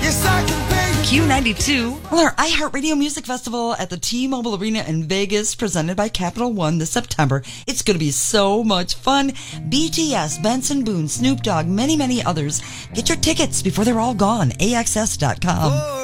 Q92, well, our iHeartRadio Music Festival at the T-Mobile Arena in Vegas, presented by Capital One this September. It's going to be so much fun. BTS, Benson Boone, Snoop Dogg, many, many others. Get your tickets before they're all gone. AXS.com.